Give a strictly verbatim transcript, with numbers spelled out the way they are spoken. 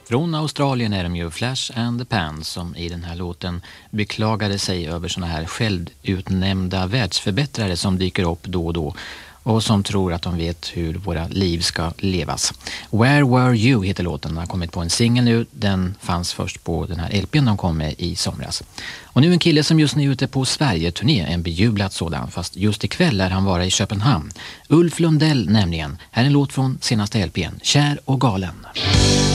Från Australien är de ju Flash and the Pan som i den här låten beklagade sig över såna här självutnämnda världsförbättrare som dyker upp då och då och som tror att de vet hur våra liv ska levas. Where Were You heter låten. Den har kommit på en singel nu. Den fanns först på den här L P:n de kom med i somras. Och nu en kille som just nu är ute på Sverige-turné, en bejublat sådan, fast just ikväll lär han vara i Köpenhamn. Ulf Lundell nämligen. Här är en låt från senaste L P:n, Kär och galen.